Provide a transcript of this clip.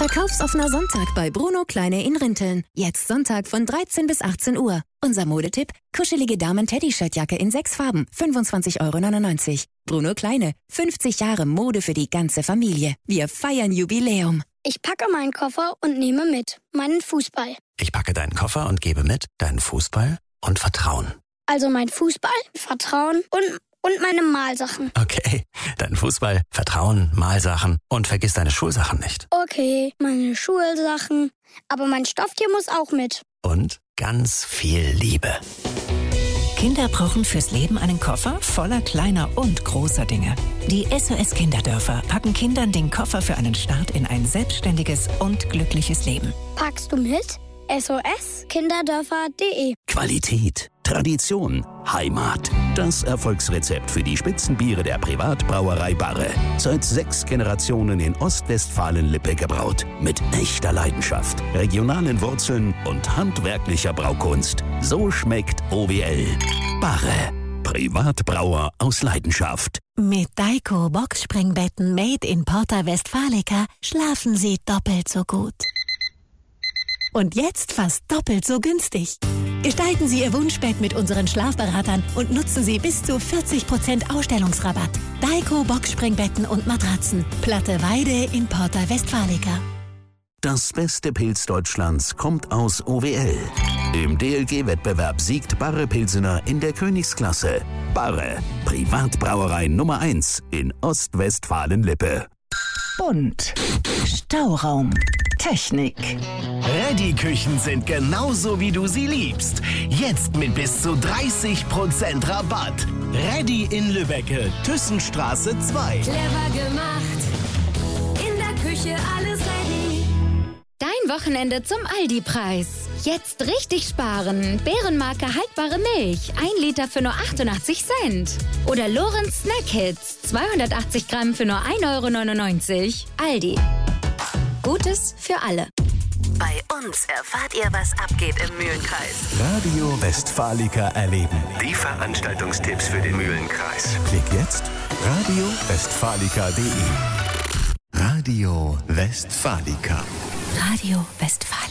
Verkaufsoffener Sonntag bei Bruno Kleine in Rinteln. Jetzt Sonntag von 13 bis 18 Uhr. Unser Modetipp: kuschelige Damen-Teddy-Shirtjacke in 6 Farben, 25,99 €. Bruno Kleine, 50 Jahre Mode für die ganze Familie. Wir feiern Jubiläum. Ich packe meinen Koffer und nehme mit meinen Fußball. Ich packe deinen Koffer und gebe mit deinen Fußball und Vertrauen. Also mein Fußball, Vertrauen und meine Malsachen. Okay, dein Fußball, Vertrauen, Malsachen und vergiss deine Schulsachen nicht. Okay, meine Schulsachen. Aber mein Stofftier muss auch mit. Und ganz viel Liebe. Kinder brauchen fürs Leben einen Koffer voller kleiner und großer Dinge. Die SOS Kinderdörfer packen Kindern den Koffer für einen Start in ein selbstständiges und glückliches Leben. Packst du mit? SOS-Kinderdörfer.de. Qualität, Tradition, Heimat. Das Erfolgsrezept für die Spitzenbiere der Privatbrauerei Barre. Seit 6 Generationen in Ostwestfalen-Lippe gebraut. Mit echter Leidenschaft, regionalen Wurzeln und handwerklicher Braukunst. So schmeckt OWL. Barre. Privatbrauer aus Leidenschaft. Mit Daiko Boxspringbetten made in Porta Westfalica schlafen Sie doppelt so gut. Und jetzt fast doppelt so günstig. Gestalten Sie Ihr Wunschbett mit unseren Schlafberatern und nutzen Sie bis zu 40% Ausstellungsrabatt. Daiko Boxspringbetten und Matratzen. Platte Weide in Porta Westfalica. Das beste Pilz Deutschlands kommt aus OWL. Im DLG-Wettbewerb siegt Barre Pilsener in der Königsklasse. Barre, Privatbrauerei Nummer 1 in Ostwestfalen-Lippe. Bunt. Stauraum. Technik. Reddy-Küchen sind genauso, wie du sie liebst. Jetzt mit bis zu 30% Rabatt. Reddy in Lübbecke, Thyssenstraße 2. Clever gemacht. In der Küche alles ready. Dein Wochenende zum Aldi-Preis. Jetzt richtig sparen. Bärenmarke haltbare Milch. 1 Liter für nur 88 Cent. Oder Lorenz Snack Hits. 280 Gramm für nur 1,99 €. Aldi. Gutes für alle. Bei uns erfahrt ihr, was abgeht im Mühlenkreis. Radio Westfalica erleben. Die Veranstaltungstipps für den Mühlenkreis. Klick jetzt radiowestfalica.de. Radio Westfalica. Radio Westfalica.